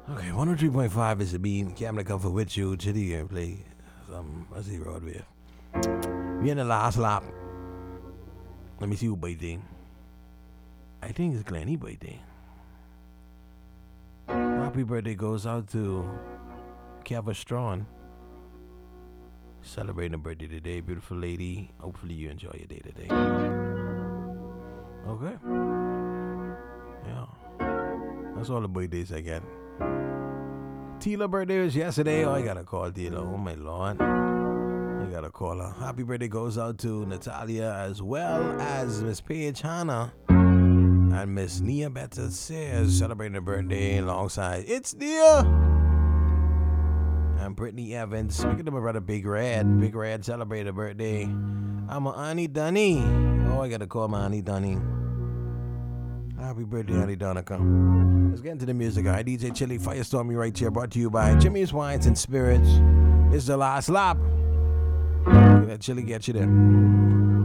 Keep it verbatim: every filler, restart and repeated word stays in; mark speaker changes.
Speaker 1: Okay, one oh three point five is the bean. Camera come for with you. Chitty and play some Aussie road wave. We in the last lap. Let me see who biting. I think it's Glenny biting. Happy birthday goes out to Keva Strawn. Celebrating a birthday today, beautiful lady. Hopefully you enjoy your day today. Okay. Yeah. That's all the birthdays I get. Tila birthday was yesterday. Oh, I gotta call Tila. Oh my lord. I gotta call her. Happy birthday goes out to Natalia as well as Miss Paige Hannah. And Miss Nia Betta says celebrating her birthday alongside It's Nia and Brittany Evans. Speaking of my brother Big Red, Big Red celebrated her birthday. I'm a Annie Dunny. Oh, I gotta call my Annie Dunny. Happy birthday, Annie Donica. Let's get into the music. I D J Chili Firestormy right here, brought to you by Jimmy's Wines and Spirits. It's the last lap. Let Chili get you there.